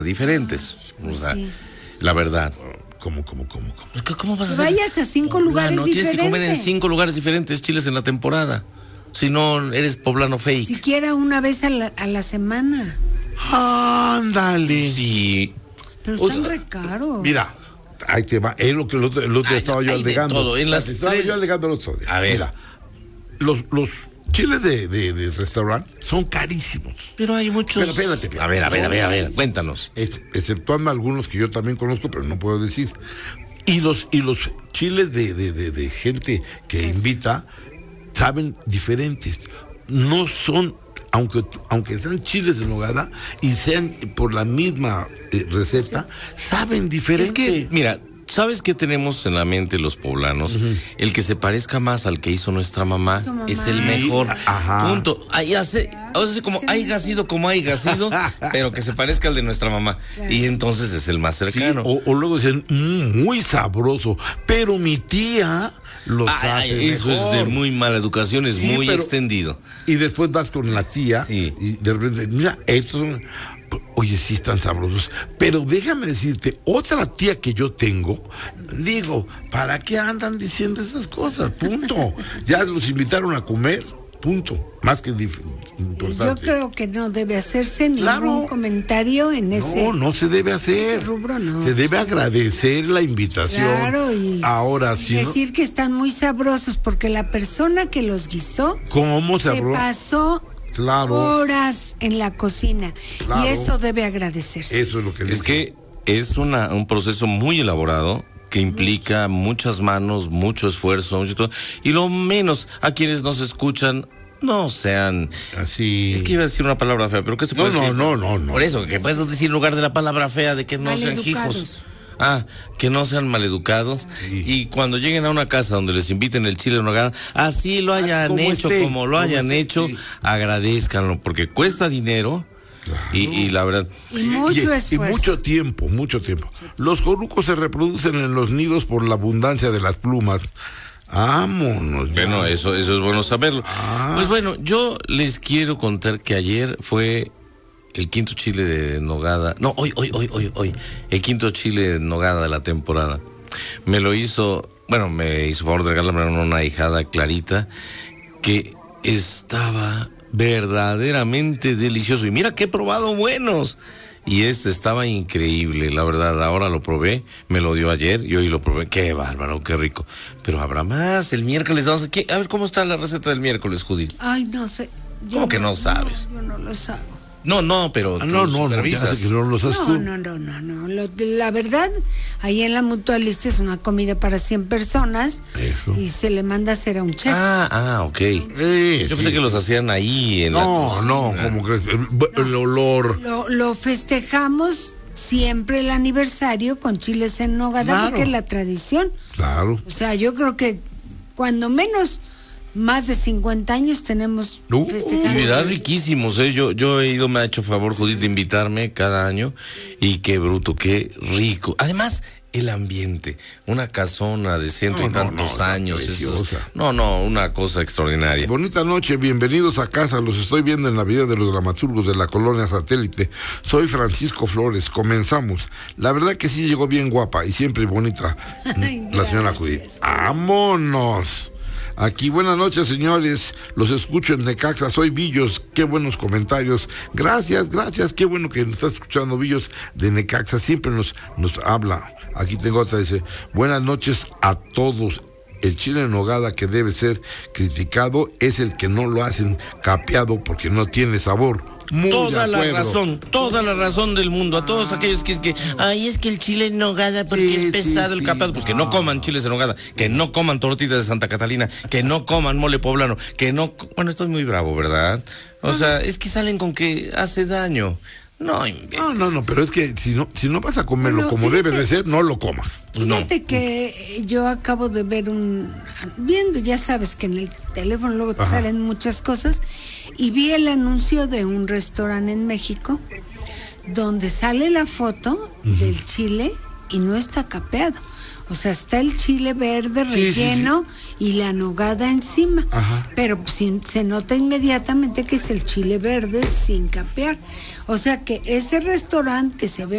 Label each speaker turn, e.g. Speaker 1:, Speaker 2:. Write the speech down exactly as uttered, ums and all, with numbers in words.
Speaker 1: diferentes.
Speaker 2: Pues
Speaker 1: o sea,
Speaker 2: sí.
Speaker 1: La verdad.
Speaker 3: ¿Cómo, cómo, cómo, cómo?
Speaker 1: Pues, ¿cómo vas a
Speaker 2: Que
Speaker 1: hacer?
Speaker 2: vayas a cinco lugares
Speaker 1: Poblano,
Speaker 2: diferentes.
Speaker 1: Tienes que comer en cinco lugares diferentes chiles en la temporada. Si no, eres poblano fake.
Speaker 2: Siquiera una vez a la, a la semana.
Speaker 3: Ándale.
Speaker 1: Sí.
Speaker 2: Pero están
Speaker 3: Otra-
Speaker 2: re caros.
Speaker 3: Mira, ahí te va. Es lo que el otro, el otro
Speaker 1: Ay,
Speaker 3: estaba yo
Speaker 1: hay de
Speaker 3: alegando.
Speaker 1: todo, en las
Speaker 3: estaba
Speaker 1: tres-
Speaker 3: yo alegando el otro día.
Speaker 1: A ver.
Speaker 3: Mira, los, los chiles de, de, de restaurante son carísimos.
Speaker 1: Pero hay muchos.
Speaker 3: Pero espérate, espérate.
Speaker 1: A ver, a ver, a ver, a ver, cuéntanos.
Speaker 3: Es- exceptuando algunos que yo también conozco, pero no puedo decir. Y los, y los chiles de, de, de, de gente que invita saben diferentes. No son, aunque, aunque sean chiles de nogada y sean por la misma eh, receta, saben diferente.
Speaker 1: Es que, mira, ¿sabes qué tenemos en la mente los poblanos? Uh-huh. El que se parezca más al que hizo nuestra mamá,
Speaker 2: Su mamá.
Speaker 1: es el mejor.
Speaker 3: Ajá.
Speaker 1: Punto. Ahí hace, o sea, como haya sido como haya sido, pero que se parezca al de nuestra mamá.
Speaker 2: Claro.
Speaker 1: Y entonces es el más
Speaker 3: Sí,
Speaker 1: cercano.
Speaker 3: o, o luego dicen, "Mm, muy sabroso, pero mi tía los
Speaker 1: Ay,
Speaker 3: hace
Speaker 1: eso
Speaker 3: mejor".
Speaker 1: es de muy mala educación, es
Speaker 3: Sí,
Speaker 1: muy
Speaker 3: pero-
Speaker 1: extendido.
Speaker 3: Y después vas con la tía
Speaker 1: Sí.
Speaker 3: y de repente, mira, estos son, oye, sí están sabrosos. Pero déjame decirte, otra tía que yo tengo, digo, ¿para qué andan diciendo esas cosas? Punto. Ya los invitaron a comer, punto. Más que dif-
Speaker 2: Yo
Speaker 3: importante.
Speaker 2: creo que no debe hacerse ningún
Speaker 3: Claro.
Speaker 2: comentario en ese.
Speaker 3: No, no se debe hacer.
Speaker 2: ese rubro, no.
Speaker 3: Se debe agradecer la invitación.
Speaker 2: Claro, y
Speaker 3: Ahora sí. ¿No?
Speaker 2: decir que están muy sabrosos porque la persona que los guisó
Speaker 3: ¿Cómo se
Speaker 2: se
Speaker 3: habló?
Speaker 2: pasó
Speaker 3: Claro.
Speaker 2: horas en la cocina.
Speaker 3: Claro.
Speaker 2: Y eso debe agradecerse.
Speaker 3: Eso es lo que
Speaker 1: Es
Speaker 3: digo.
Speaker 1: que es una, un proceso muy elaborado que implica muchas manos, mucho esfuerzo, mucho todo. Y lo menos a quienes nos escuchan, no sean...
Speaker 3: Así.
Speaker 1: Es que iba a decir una palabra fea, pero ¿qué se
Speaker 3: No,
Speaker 1: puede
Speaker 3: no,
Speaker 1: decir?
Speaker 3: no, no, no.
Speaker 1: Por eso, que puedes decir en lugar de la palabra fea de que no sean
Speaker 2: Maleducados.
Speaker 1: hijos. Ah, que no sean maleducados.
Speaker 3: Sí.
Speaker 1: Y cuando lleguen a una casa donde les inviten el chile en nogada, así lo hayan
Speaker 3: como
Speaker 1: hecho,
Speaker 3: esté,
Speaker 1: como lo
Speaker 3: como
Speaker 1: hayan
Speaker 3: esté,
Speaker 1: hecho,
Speaker 3: sí.
Speaker 1: agradézcanlo, porque cuesta dinero.
Speaker 3: Claro.
Speaker 1: Y, y la verdad...
Speaker 2: Y mucho
Speaker 3: y,
Speaker 2: esfuerzo.
Speaker 3: y mucho tiempo, mucho tiempo. Los jorucos se reproducen en los nidos por la abundancia de las plumas. Vámonos. ya.
Speaker 1: Bueno, eso, eso es bueno saberlo.
Speaker 3: Ah.
Speaker 1: Pues bueno, yo les quiero contar que ayer fue el quinto chile de nogada. No, hoy, hoy, hoy, hoy, hoy. El quinto chile de nogada de la temporada. Me lo hizo, bueno, me hizo favor de regalarme una hijada Clarita que estaba verdaderamente delicioso. Y mira que he probado buenos. Y este estaba increíble, la verdad. Ahora lo probé, me lo dio ayer y hoy lo probé. Qué bárbaro, qué rico. Pero habrá más. El miércoles vamos a... ¿qué? A ver cómo está la receta del miércoles, Judith.
Speaker 2: Ay, no sé. Yo
Speaker 1: ¿Cómo que no sabes?
Speaker 2: Yo no los hago.
Speaker 1: No, no, pero
Speaker 3: Ah,
Speaker 1: tú
Speaker 3: no, no, no, ya
Speaker 1: supervisas.
Speaker 3: sé que no los haces
Speaker 2: No,
Speaker 3: tú.
Speaker 2: no, no, no, no. Lo- la verdad, ahí en la Mutualista es una comida para cien personas
Speaker 3: Eso.
Speaker 2: y se le manda a hacer a un chef.
Speaker 1: Ah, ah, ok.
Speaker 3: Sí,
Speaker 1: Yo pensé
Speaker 3: sí.
Speaker 1: que los hacían ahí en la
Speaker 3: No,
Speaker 1: cocina.
Speaker 3: no, como crees. El, el olor.
Speaker 2: Lo, lo festejamos siempre el aniversario con chiles en nogada
Speaker 3: Claro.
Speaker 2: porque es la tradición.
Speaker 3: Claro.
Speaker 2: O sea, yo creo que cuando menos más de cincuenta años tenemos
Speaker 3: Uh,
Speaker 2: festejando.
Speaker 1: Y verdad riquísimos, ¿eh? Yo, yo he ido, me ha hecho favor, Judith, de invitarme cada año. Y qué bruto, qué rico. Además, el ambiente. Una casona de ciento
Speaker 3: No,
Speaker 1: y
Speaker 3: no,
Speaker 1: tantos
Speaker 3: no,
Speaker 1: años. eso es-
Speaker 3: preciosa.
Speaker 1: no, no, una cosa extraordinaria.
Speaker 3: Bonita noche, bienvenidos a casa. Los estoy viendo en la vida de los dramaturgos de la colonia Satélite. Soy Francisco Flores. Comenzamos. La verdad que sí llegó bien guapa y siempre bonita
Speaker 2: Ay,
Speaker 3: la señora
Speaker 2: gracias.
Speaker 3: Judith. ¡Vámonos! Aquí, buenas noches, señores. Los escucho en Necaxa. Soy Villos. Qué buenos comentarios. Gracias, gracias. Qué bueno que nos está escuchando Villos de Necaxa. Siempre nos, nos habla. Aquí tengo otra. Dice, buenas noches a todos. El chile en nogada que debe ser criticado es el que no lo hacen capeado porque no tiene sabor. Muy
Speaker 1: Toda
Speaker 3: de
Speaker 1: la
Speaker 3: acuerdo.
Speaker 1: razón, toda la razón del mundo. A todos aquellos que es que, ay, es que el chile en nogada porque
Speaker 3: Sí,
Speaker 1: es pesado
Speaker 3: sí,
Speaker 1: el
Speaker 3: sí.
Speaker 1: capaz. Pues que no coman chiles en nogada, que no coman tortitas de Santa Catalina, que no coman mole poblano, que no... co- Bueno, estoy muy bravo, ¿verdad? O sea, es que salen con que hace daño. No inventes.
Speaker 3: No, no, no, pero es que si no, si no vas a comerlo
Speaker 2: Bueno,
Speaker 3: como
Speaker 2: fíjate-
Speaker 3: debe de ser, no lo comas.
Speaker 1: Pues no.
Speaker 2: Fíjate que yo acabo de ver un... Viendo, ya sabes que en el teléfono luego te
Speaker 3: Ajá.
Speaker 2: salen muchas cosas, y vi el anuncio de un restaurante en México donde sale la foto del chile y no está capeado. O sea, está el chile verde
Speaker 3: Sí, sí,
Speaker 2: relleno y la nogada encima.
Speaker 3: Ajá.
Speaker 2: Pero pues, sí, se nota inmediatamente que es el chile verde sin capear. O sea que ese restaurante que se ve